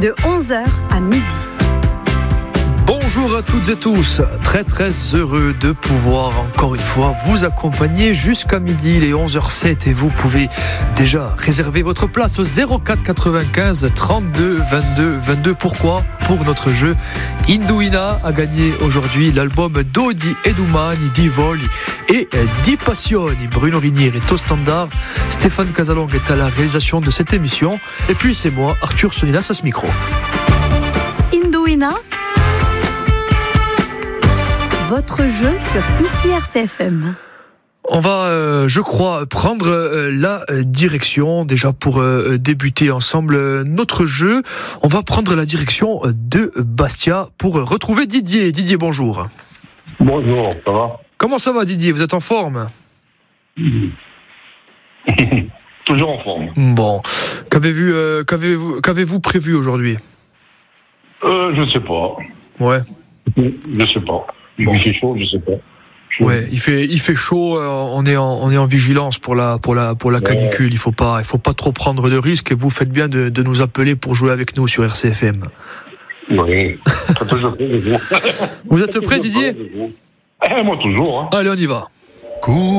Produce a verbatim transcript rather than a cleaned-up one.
de onze heures à midi. Bonjour à toutes et tous, très très heureux de pouvoir encore une fois vous accompagner jusqu'à midi, les onze heures sept, et vous pouvez déjà réserver votre place au zéro quatre quatre-vingt-quinze trente-deux vingt-deux vingt-deux. Pourquoi ? Pour notre jeu Indouina a gagné aujourd'hui l'album d'Odi Edumani, Di Voli et Di Passioni. Bruno Rinieri est au standard, Stéphane Casalong est à la réalisation de cette émission, et puis c'est moi, Arthur Soninas à ce micro. Indouina, votre jeu sur Ici R C F M. On va, euh, je crois, prendre euh, la euh, direction, déjà pour euh, débuter ensemble euh, notre jeu. On va prendre la direction de Bastia pour euh, retrouver Didier. Didier, bonjour. Bonjour, ça va ? Comment ça va, Didier ? Vous êtes en forme ? Toujours en forme. Bon. Qu'avez-vous, euh, qu'avez-vous, qu'avez-vous prévu aujourd'hui ? Euh, je sais pas. Ouais. Je sais pas. Bon. Il fait chaud, je sais pas. Chaud. Ouais, il fait, il fait chaud. euh, On est en, on est en vigilance pour la, pour la, pour la canicule. Il faut pas, il faut pas trop prendre de risques. Et vous faites bien de, de nous appeler pour jouer avec nous sur R C F M. Oui. Toujours prêt, Vous êtes prêt, Didier ? Eh, moi toujours. Hein. Allez, on y va. Cours.